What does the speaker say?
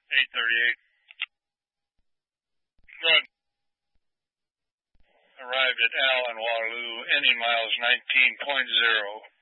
8:38. Good. Arrived at Allen, Waterloo, ending miles 19.0.